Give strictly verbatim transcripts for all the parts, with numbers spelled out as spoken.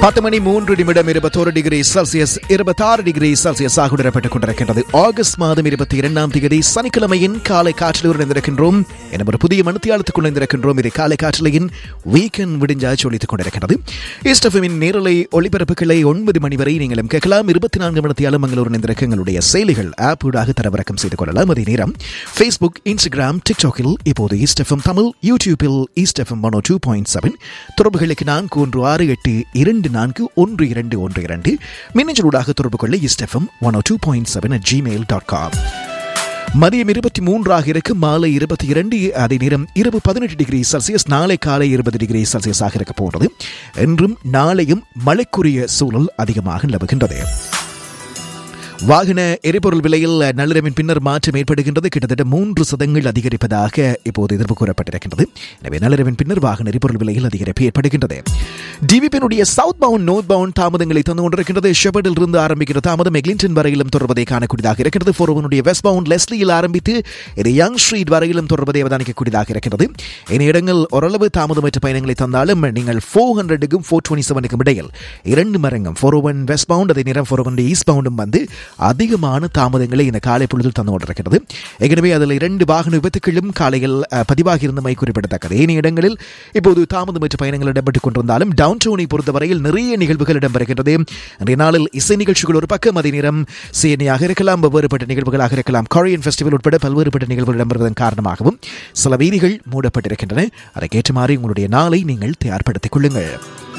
பத்து மணி மூன்று நிமிடம் இருபத்தோரு டிகிரி செல்சியஸ் இருபத்தாறு டிகிரி செல்சியஸ் ஆக உணரப்பட்டுக் கொண்டிருக்கின்றது. ஆகஸ்ட் மாதம் இருபத்தி இரண்டாம் தேதி சனிக்கிழமையின் காலை காற்றில் இணைந்திருக்கின்றோம். என ஒரு புதிய மணித்தியாலத்துக்குள் இணைந்திருக்கின்றோம். இது காலை காற்றிலையின் வீக்கெண்ட் விடிஞ்சாச்சு ஒழித்துக் கொண்டிருக்கிறது. ஈஸ்டஃபின் நேரலை ஒளிபரப்புகளை ஒன்பது மணி வரை நீங்களும் கேட்கலாம். இருபத்தி நான்கு மணித்தியாலும் மங்களூர் இணைந்திருக்க எங்களுடைய செயலிகள் ஆப் ஊடாக தரவிறக்கம் செய்து கொள்ளலாம். அதே நேரம் ஃபேஸ்புக், இன்ஸ்டாகிராம், டிக்டாக்கில் இப்போது ஈஸ்டஃபம் தமிழ், யூடியூபில் East FM one two point seven தொடர்புகளுக்கு நான்கு ஒன்று ஆறு எட்டு இரண்டு நான்கு ஒன்று இரண்டு ஒன்று இரண்டு மின்னஞ்சலூடாக தொடர்பு கொள்ள இஸ்டெஃபம் one two point seven at Gmail dot com. மதியம் இருபத்தி மூன்றாக இருக்கு, மாலை இருபத்தி இரண்டு, அதே நேரம் இரவு பதினெட்டு டிகிரி செல்சியஸ், நாளை காலை இருபது டிகிரி செல்சியஸ் ஆக இருக்க போகிறது. என்றும் நாளையும் மழைக்குரிய சூழல் அதிகமாக நிலவுகின்றது. வாகன எரிபொருள் விலையில் நள்ளிரவின் பின்னர் மாற்றம் ஏற்படுகின்றது. கிட்டத்தட்ட மூன்று சதங்கள் அதிகரிப்பதாக இப்போது எதிர்ப்பு கூறப்பட்டிருக்கின்றது. எனவே நள்ளிரவின் பின்னர் வாகன எரிபொருள் விலையில் அதிகரிப்பு ஏற்படுகின்றது. டிவிபியினுடைய சவுத் பவுண்ட் நோர்த் பவுண்ட் தாமதங்களை தந்து கொண்டிருக்கின்றது. ஷெபர்டில் இருந்து ஆரம்பிக்கிற தாமதம் எக்லிங்டன் வரையிலும் தொடர்வதை காணக்கூடியதாக இருக்கிறது. ஃபோர்வனுடைய வெஸ்ட் பவுண்ட் லெஸ்லியில் ஆரம்பித்து இது யங் ஸ்ட்ரீட் வரையிலும் தொடர்வதை அவதானிக்கக்கூடியதாக இருக்கிறது. இனி இடங்கள் ஓரளவு தாமதமற்ற பயணங்களை தந்தாலும் நீங்கள் ஃபோர் ஹண்ட்ரடுக்கும் ஃபோர் டுவெண்ட்டி செவனுக்கும் இடையில் இரண்டு மரங்கம் ஃபோர் ஒன் வெஸ்ட் பவுண்ட், அதே நேரம் ஃபோர் ஒன் ஈஸ்ட் பவுண்டும் வந்து அதிகமான தாமதங்களை இந்த காலை பொழுதில் தந்து கொண்டிருக்கிறது. ஏற்கனவே அதில் இரண்டு வாகன விபத்துகளும் காலையில் பதிவாகி இருந்தமை குறிப்பிடத்தக்கது. ஏனைய இடங்களில் இப்போது தாமதமற்ற பயணங்கள் இடம்பெற்றுக் கொண்டிருந்தாலும் டவுன் டவுனை பொறுத்தவரையில் நிறைய நிகழ்வுகள் இடம்பெறுகின்றது. இன்றைய நாளில் இசை நிகழ்ச்சிகள் ஒரு பக்கம், அதே நேரம் சேனையாக இருக்கலாம், வெவ்வேறுபட்ட நிகழ்வுகளாக இருக்கலாம், கொரியன் ஃபெஸ்டிவல் உட்பட பல்வேறுபட்ட நிகழ்வுகள் இடம்பெறுவதன் காரணமாகவும் சில வீதிகள் மூடப்பட்டிருக்கின்றன. அதற்கேற்றமாறு உங்களுடைய நாளை நீங்கள் தயார்படுத்திக் கொள்ளுங்கள்.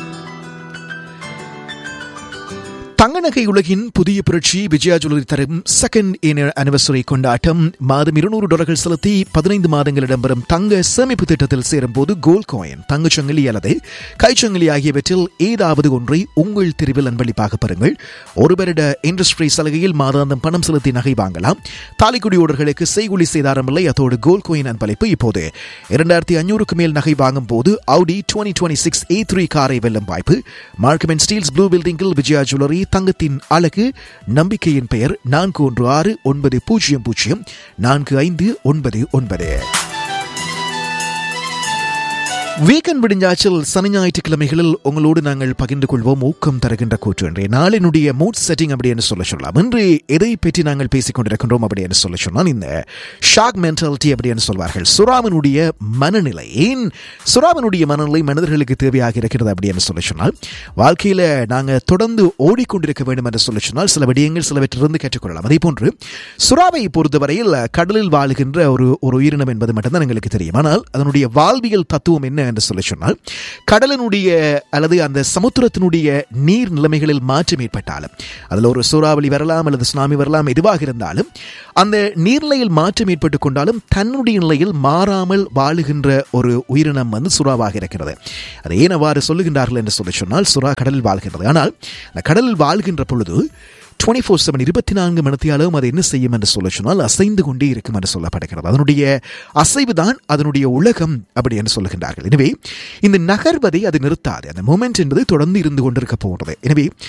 தங்க நகை உலகின் புதிய புரட்சி விஜயா ஜுவல்லரி தரும் செகண்ட் அனிவர்சரி கொண்டாட்டம். மாதம் இருநூறு டாலர்கள் செலுத்தி பதினைந்து மாதங்கள் இடம்பெறும் தங்க சேமிப்பு திட்டத்தில் சேரும் போது கோல்ட் காயின், தங்கச்சங்கிலி அல்லது கைச்சங்கிலி ஆகியவற்றில் ஏதாவது ஒன்றை உங்கள் தெரிவில் அன்பளிப்பாக பெறுங்கள். ஒரு வருட இண்டஸ்ட்ரி சலுகையில் மாதாந்தம் பணம் செலுத்தி நகை வாங்கலாம். தாலிக்குடி ஓடர்களுக்கு செய்குலி சேதாரமில்லை. அதோடு கோல்ட் காயின் அன்பளிப்பு. இப்போது இரண்டாயிரத்தி ஐநூறுக்கு மேல் நகை வாங்கும் போது ஆடி twenty twenty six A three காரை வெல்லும் வாய்ப்பு. மார்க்கம் அண்ட் ஸ்டீல்ஸ் ப்ளூ பில்டிங்கில் விஜயா ஜுவல்லரி. தங்கத்தின் அழகு, நம்பிக்கையின் பெயர். நான்கு ஒன்று ஆறு ஒன்பது பூஜ்ஜியம் பூஜ்ஜியம் நான்கு ஐந்து ஒன்பது ஒன்பது. வீக்கெண்ட் விடிஞ்சாச்சில் சனி ஞாயிற்றுக்கிழமைகளில் உங்களோடு நாங்கள் பகிர்ந்து கொள்வோம் ஊக்கம் தருகின்ற கூற்று. இன்றைய நாளினுடைய மூட் செட்டிங் அப்படி என்று சொல்ல சொல்லலாம். இன்று எதை பற்றி நாங்கள் பேசிக் கொண்டிருக்கின்றோம் அப்படி என்று சொல்ல சொன்னால் இந்த ஷாக் மென்டாலிட்டி அப்படி என்று சொல்வார்கள். சுறாவினுடைய மனநிலை. ஏன் சுறாவினுடைய மனநிலை மனிதர்களுக்கு தேவையாக இருக்கிறது அப்படி என்று சொல்ல சொன்னால், வாழ்க்கையில் நாங்கள் தொடர்ந்து ஓடிக்கொண்டிருக்க வேண்டும் என்று சொல்ல சொன்னால் சில விடயங்கள் சிலவற்றிலிருந்து கற்றுக்கொள்ளலாம். அதே போன்று சுறாவை பொறுத்தவரையில் கடலில் வாழுகின்ற ஒரு ஒரு உயிரினம் என்பது மட்டும்தான் எங்களுக்கு தெரியும். ஆனால் அதனுடைய வாழ்வியல் தத்துவம் என்ன என்று சொல்லி சொன்னால், கடலினுடைய அல்லது அந்த சமுத்திரத்தினுடைய நீர் நிலைமைகளில் மாற்றம் ஏற்பட்டாலும், அதில் ஒரு சூறாவளி வரலாம் அல்லது சுனாமி வரலாம், எதுவாக இருந்தாலும் அந்த நீர்நிலையில் மாற்றம் ஏற்பட்டுக் கொண்டாலும் தன்னுடைய நிலையில் மாறாமல் வாழுகின்ற ஒரு உயிரினம் வந்து சுறாவாக இருக்கிறது. அதை ஏன் அவ்வாறு சொல்லுகின்றார்கள் என்று சொல்லி சொன்னால், சுறா கடலில் வாழ்கிறது. ஆனால் அந்த கடலில் வாழ்கின்ற பொழுது டுவெண்ட்டி ஃபோர் செவன் இருபத்தி நான்கு மணித்தியாலும் அது என்ன செய்யும் என்று சொல்ல சொன்னால் அசைந்து கொண்டே இருக்கும் என்று சொல்லப்படுகிறது. அதனுடைய அசைவு தான் அதனுடைய உலகம் அப்படி என்று சொல்லுகின்றார்கள். எனவே இந்த நகர்வதை அது நிறுத்தாது. அந்த மூமெண்ட் என்பது தொடர்ந்து இருந்து கொண்டிருக்க போகிறது. எனவே